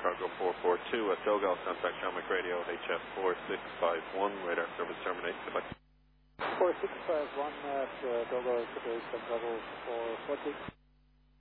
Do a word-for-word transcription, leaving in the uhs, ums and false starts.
cargo four four two at Dogal, contact Shamrock Radio H F four six five one, radar service terminate, goodbye. four six five one at uh, Dogal, H F four four two.